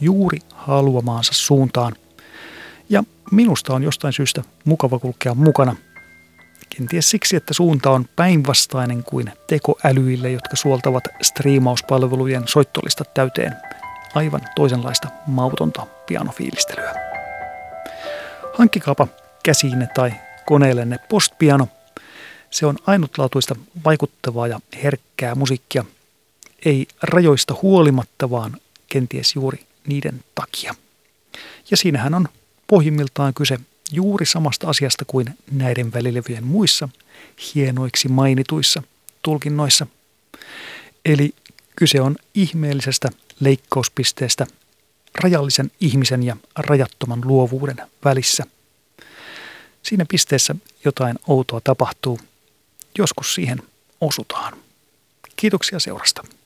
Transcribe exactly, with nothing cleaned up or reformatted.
juuri haluamaansa suuntaan. Ja minusta on jostain syystä mukava kulkea mukana. Kenties siksi, että suunta on päinvastainen kuin tekoälyille, jotka suoltavat striimauspalvelujen soittolistat täyteen aivan toisenlaista mautonta pianofiilistelyä. Hankkikaapa käsiinne tai koneellenne postpiano. Se on ainutlaatuista, vaikuttavaa ja herkkää musiikkia. Ei rajoista huolimatta, vaan kenties juuri niiden takia. Ja siinähän on pohjimmiltaan kyse juuri samasta asiasta kuin näiden välilevyjen muissa hienoiksi mainituissa tulkinnoissa. Eli kyse on ihmeellisestä leikkauspisteestä rajallisen ihmisen ja rajattoman luovuuden välissä. Siinä pisteessä jotain outoa tapahtuu. Joskus siihen osutaan. Kiitoksia seurasta.